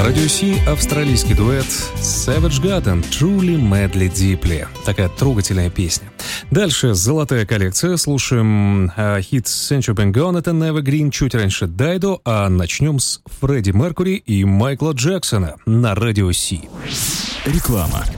радио Си австралийский дуэт Savage Garden Truly Madly Deeply. Такая трогательная песня. Дальше золотая коллекция. Слушаем хит Sancho Bengone, это Never Green, чуть раньше Дайдо, а начнем с Фредди Меркьюри и Майкла Джексона на радио Си. Реклама.